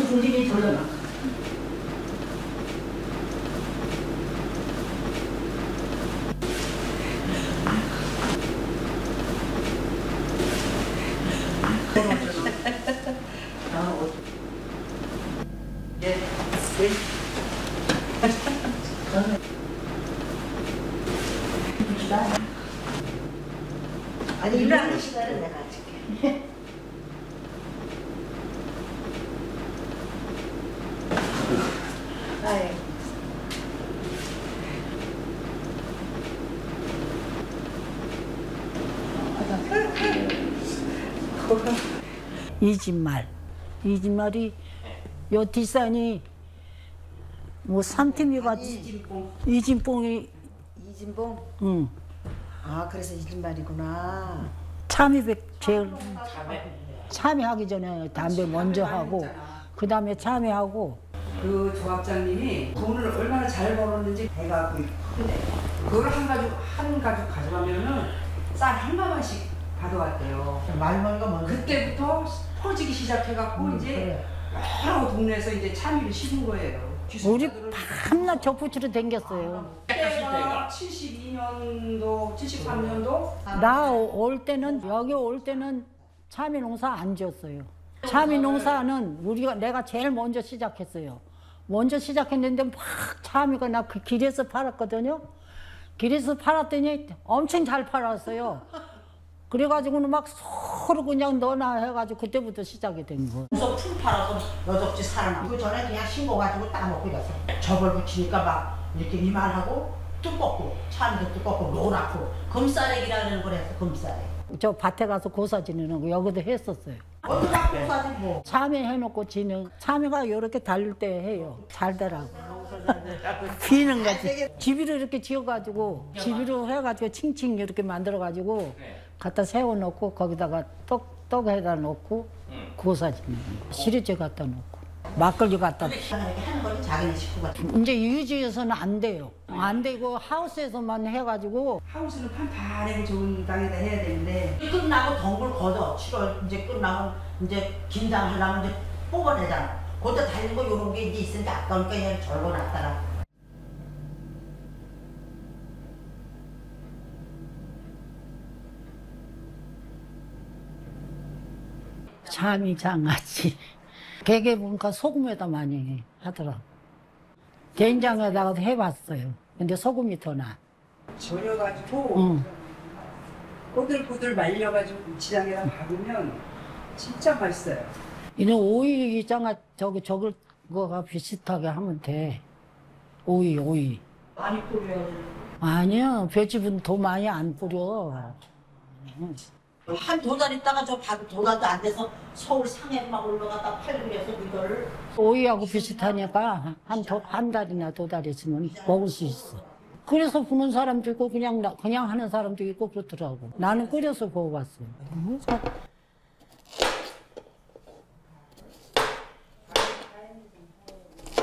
중심이 돌려놔. 아니 일하는 시간은 내가 줄게. 아이. 이 집 말. 이 집 말이 요 뒷산이 뭐 3팀이가 이진뽕이 이진봉? 응. 아 그래서 이진말이구나. 참외백 제일 참외하기 전에 담배 먼저 하고 그 다음에 참외하고 그 조합장님이 돈을 얼마나 잘 벌었는지 해갖고 근데 그걸 한 가죽 가져가면은 쌀 한 가마씩 받아왔대요. 말머리가 먼저. 그때부터 퍼지기 시작해갖고 이제 여러 동네에서 이제 참외를 심은 거예요. 우리 밤낮 적부치로 댕겼어요. 그때가 72년도, 73년도 나 올 때는 여기 올 때는 참외 농사 안 지었어요. 참외 농사는 내가 제일 먼저 시작했어요. 먼저 시작했는데 막 참외가 나 그 길에서 팔았거든요. 길에서 팔았더니 엄청 잘 팔았어요. 그래가지고는 막 서로 그냥 너나 해가지고 그때부터 시작이 된 거. 그래서 풀 팔아서 여적지 살아나. 그 전에 그냥 심어가지고 따먹고 이랬어. 저걸 붙이니까 막 이렇게 이만하고 두껍고 참도 두껍고 노랗고 금싸래기라는 걸 했어. 금싸래. 저 밭에 가서 고사 지내는 거 여기도 했었어요. 어디가 고사지 뭐. 참외 해놓고 지는 참외가 이렇게 달릴 때 해요. 잘 되라고. 비는 거지. 집이로 이렇게 지어가지고 집이로 해가지고 칭칭 이렇게 만들어가지고 갖다 세워놓고 거기다가 떡 해다 놓고 고사 짓는 거. 시리즈 갖다 놓고 막걸리 갖다. 이렇게 하는 거는 자기네 식구가. 이제 유지에서는 안 돼요. 안 되고 하우스에서만 해가지고 하우스는 판판하고 좋은 땅에다 해야 되는데 끝나고 덩굴 걷어. 7월 이제 끝나면 이제 김장하려면 이제 뽑아내잖아. 거기다 달린 거 요런 게 이제 있으니까 아까우니까 그냥 절거놨다가. 참이 장아찌. 개개 보니까 소금에다 많이 하더라고. 된장에다가도 해봤어요. 근데 소금이 더 나. 절여가지고 응. 꼬들꼬들 말려가지고 지장에다 박으면 진짜 맛있어요. 이는 오이 장아 저걸 거가 비슷하게 하면 돼. 오이. 많이 뿌려야 돼. 아니요, 볏짚은 더 많이 안 뿌려. 한 두 달 있다가 저 두 달도 안 돼서 서울 상해 막 올라갔다 팔고 그래서 이거를. 오이하고 비슷하니까 한 달이나 두 달 있으면 먹을 수 있어. 끓여서 부는 사람도 있고 그냥 하는 사람도 있고 그렇더라고. 나는 끓여서 먹어봤어.